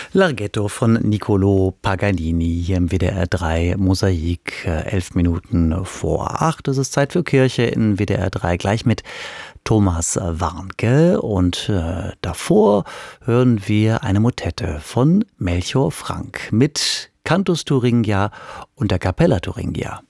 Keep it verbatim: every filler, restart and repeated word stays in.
Larghetto von Niccolò Paganini hier im W D R drei Mosaik, äh, elf Minuten vor acht. Es ist Zeit für Kirche in W D R drei, gleich mit Thomas Warnke. Und äh, davor hören wir eine Motette von Melchior Frank mit Cantus Thuringia und der Capella Thuringia.